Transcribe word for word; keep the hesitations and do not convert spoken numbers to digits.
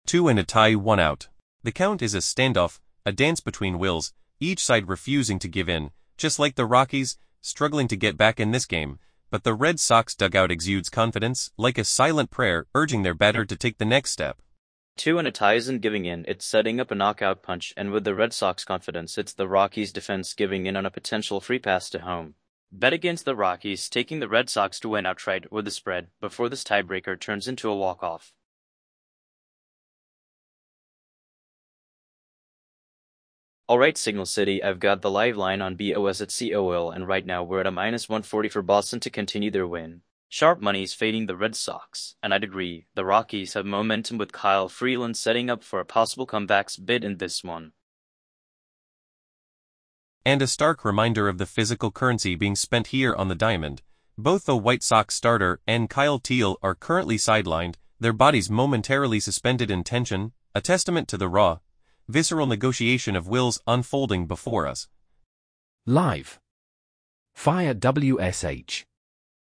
Two and a tie, one out. The count is a standoff, a dance between wills, each side refusing to give in, just like the Rockies, struggling to get back in this game, but the Red Sox dugout exudes confidence, like a silent prayer, urging their batter to take the next step. Two and a tie isn't giving in, it's setting up a knockout punch, and with the Red Sox confidence, it's the Rockies defense giving in on a potential free pass to home. Bet against the Rockies, taking the Red Sox to win outright with the spread, before this tiebreaker turns into a walk-off. Alright Signal City, I've got the live line on B O S at C O L, and right now we're at a minus one forty for Boston to continue their win. Sharp money's fading the Red Sox, and I'd agree, the Rockies have momentum with Kyle Freeland setting up for a possible comebacks bid in this one. And a stark reminder of the physical currency being spent here on the diamond. Both the White Sox starter and Kyle Teel are currently sidelined, their bodies momentarily suspended in tension, a testament to the raw, visceral negotiation of wills unfolding before us. Live. Fire W S H.